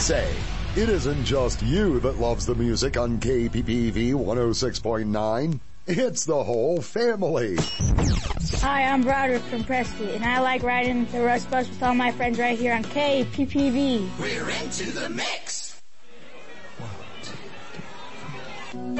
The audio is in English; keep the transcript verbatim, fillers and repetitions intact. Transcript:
say, it isn't just you that loves the music on K P P V one oh six point nine. It's the whole family. Hi, I'm Broderick from Prescott, and I like riding the Rush Bus with all my friends right here on K P P V. We're into the mix.